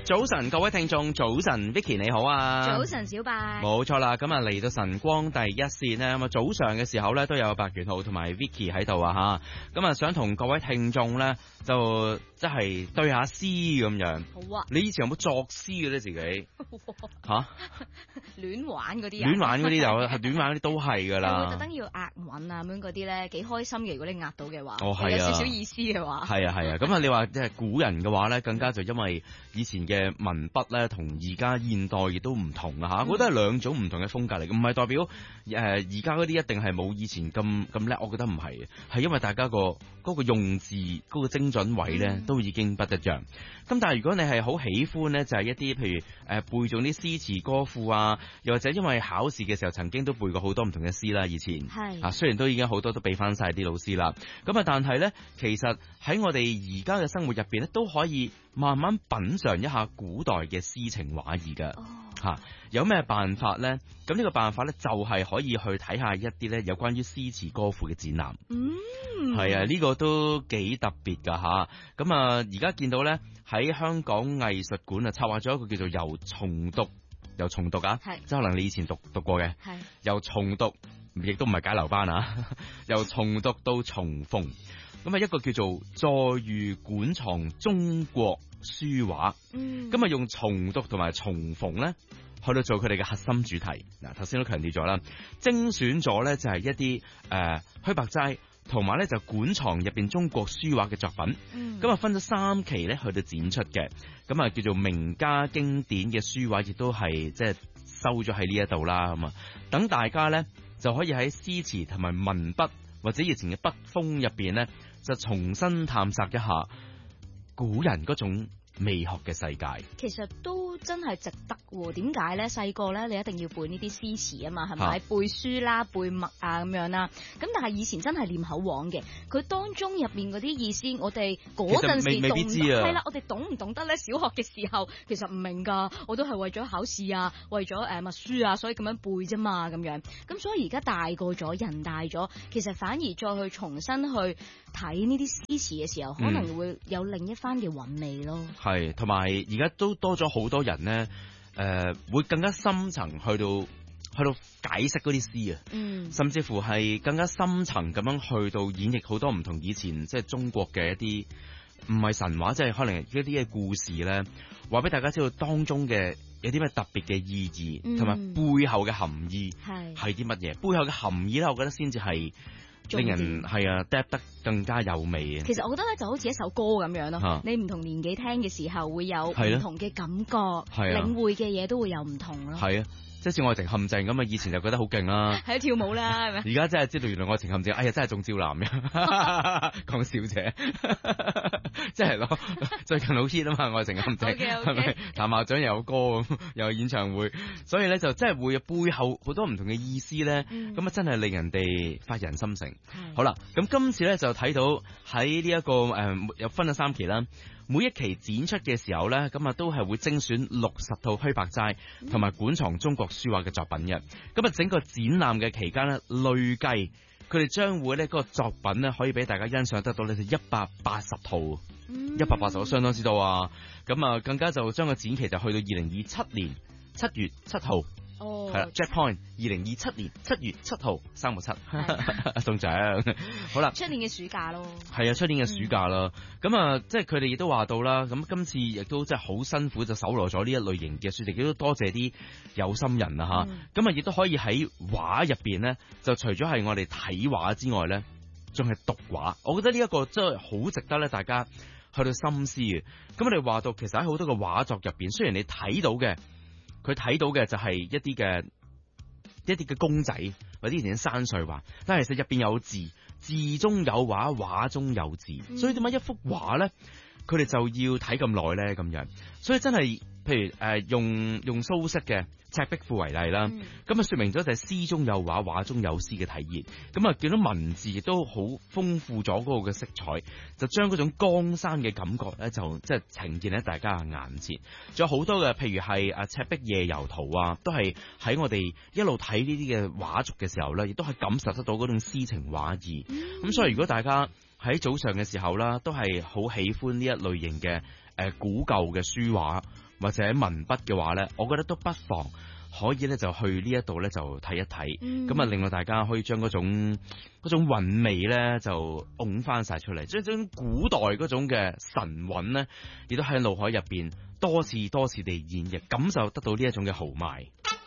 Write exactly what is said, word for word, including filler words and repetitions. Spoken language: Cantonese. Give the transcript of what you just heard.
早晨，各位聽眾，早晨 ，Vicky 你好啊！ 早晨，小白。 冇錯啦，咁啊嚟到晨光第一線呢，咁啊早上嘅時候呢，都有白元浩同埋 Vicky 喺度啊吓，咁啊想同各位聽眾呢，就即係對下詩咁樣。 好啊！ 你以前有冇作詩嘅咧自己？吓？ 亂玩嗰啲啊？ 亂玩嗰啲有，係亂玩嗰啲都係噶啦。 會特登要押韻啊咁樣嗰啲咧，幾開心嘅。如果你押到嘅話， 哦係啊， 有少少意思嘅話。 係啊係啊，咁啊你話即係古人嘅話咧，更加就因為以前嘅文筆咧，同而家現代亦都唔同啊吓，我覺得係兩種唔同嘅風格嚟嘅，唔係代表誒而家嗰啲一定係冇以前咁咁叻，我覺得唔係，係因為大家個嗰個用字嗰個精準位咧，都已經不一樣。咁但係如果你係好喜歡咧，就係一啲譬如誒背誦啲詩詞歌賦啊，又或者因為考試嘅時候曾經都背過好多唔同嘅詩啦，以前係啊，雖然都已經好多都俾翻晒啲老師啦，咁啊，但係咧，其實喺我哋而家嘅生活入邊咧，都可以慢慢品嘗一下古代嘅詩情畫意㗎。吓、啊，有咩辦法咧？咁呢個辦法咧，就係、是、可以去睇下一啲咧有關於詩詞歌賦嘅展覽。嗯，係啊，呢、這個都幾特別噶吓。咁啊，而家見到咧喺香港藝術館啊，策劃咗一個叫做由重讀由重讀啊，即係可能你以前讀讀過嘅，係由重讀，亦都唔係解留班啊，由重讀到重逢。咁啊，一個叫做再遇館藏中國書畫，嗯，咁啊用重讀同埋重逢咧，去到做佢哋嘅核心主題。嗱，頭先都強調咗啦，精選咗咧就係一啲誒虛白齋，同埋咧就館藏入邊中國書畫嘅作品。咁啊、嗯、分咗三期咧去到展出嘅，咁啊叫做名家經典嘅書畫，亦都係即係收咗喺呢一度啦。咁啊，等大家咧就可以喺詩詞同埋文筆或者以前嘅筆風入邊咧，就重新探索一下古人嗰種美學嘅世界。 其實都真係值得喎。點解咧？細個咧，你一定要背呢啲詩詞啊嘛，係咪、啊？背書啦，背默啊咁樣啦。咁但係以前真係念口簧嘅，佢當中入面嗰啲意思，我哋嗰陣時懂唔懂？係啦，我哋懂唔懂得咧？小學嘅時候其實唔明㗎，我都係為咗考試啊，為咗誒默書啊，所以咁樣背啫嘛，咁樣。咁所以而家大個咗，人大咗，其實反而再去重新去睇呢啲詩詞嘅時候，可能會有另一番嘅韻味咯。 係、嗯，同埋而家都多咗好多人咧。誒、呃，會更加深層去到去到解釋嗰啲詩啊，嗯，甚至乎係更加深層咁樣去到演繹好多唔同以前即係中國嘅一啲唔係神話，即係可能一啲嘅故事咧，話俾大家知道當中嘅有啲咩特別嘅意義，同埋、嗯、背後嘅含義係係啲乜嘢？背後嘅含義咧，我覺得先至係令人係啊，嗒得更加有味啊！ 其實我覺得咧，就好似一首歌咁樣咯。啊、你唔同年紀聽嘅時候，會有唔同嘅感覺，領會嘅嘢都會有唔同咯。係啊。 即係似愛情陷阱咁啊！以前就覺得好勁啦， 係跳舞啦，係咪？ 而家真係知道原來愛情陷阱，哎呀真係中招男嘅，講笑啫，即係咯。最近好 hit 啊嘛，愛情陷阱係咪？彈麻將又有歌咁，又有演唱會，所以咧就真係會有背後好多唔同嘅意思咧。咁啊、嗯、真係令人哋發人心醒。嗯、好啦，咁今次咧就睇到喺呢一個誒，又、呃、分咗三期啦。每一期展出嘅時候咧，咁啊都係會精選六十套虛白齋，同埋館藏中國書畫嘅作品嘅。咁啊整個展覽嘅期間咧，累計佢哋將會咧嗰個作品咧可以俾大家欣賞得到咧，就一百八十套，一百八十套相當之多啊！咁啊更加就將個展期就去到二零二七年七月七號。哦，係啦 Jack Point 二零二七年七月七號，三個七送獎。好啦， 出年嘅暑假咯， 係啊，出年嘅暑假啦。咁、嗯、啊，即係佢哋亦都話到啦。咁今次亦都即係好辛苦就搜羅咗呢一類型嘅書籍，亦都多謝啲有心人啊吓。咁啊、嗯，亦都可以喺畫入邊咧，就除咗係我哋睇畫之外咧，仲係讀畫。我覺得呢一個真係好值得咧，大家去到深思嘅。咁我哋話到，其實喺好多嘅畫作入邊，雖然你睇到嘅。佢睇到嘅就係一啲嘅一啲嘅公仔或者以前嘅山水畫，但係其實入邊有字，字中有畫，畫中有字，嗯、所以點解一幅畫咧，佢哋就要睇咁耐咧？咁樣，所以真係，譬如誒、呃、用用蘇軾嘅《赤壁賦》為例啦，咁啊、嗯、說明咗就係詩中有畫，畫中有詩嘅體現。咁啊見到文字亦都好豐富咗嗰個嘅色彩，就將嗰種江山嘅感覺咧，就即係呈現喺大家嘅眼前。仲有好多嘅，譬如係啊《赤壁夜遊圖》啊，都係喺我哋一路睇呢啲嘅畫作嘅時候咧，亦都係感受得到嗰種詩情畫意。咁、嗯、所以如果大家喺早上嘅時候啦，都係好喜歡呢一類型嘅誒古舊嘅書畫或者文筆嘅話咧，我覺得都不妨可以咧就去呢一度咧就睇一睇，咁啊、嗯、令到大家可以將嗰種嗰種韻味咧就拱翻晒出嚟，將將古代嗰種嘅神韻咧，亦都喺腦海入邊多次多次地演繹，感受得到呢一種嘅豪邁。